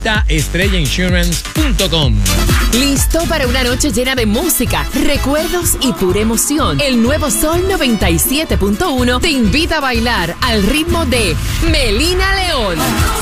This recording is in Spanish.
estrellainsurance.com. ¿Listo para una noche llena de música, recuerdos y pura emoción? El nuevo Sol 97.1 te invita a bailar al ritmo de Melina León.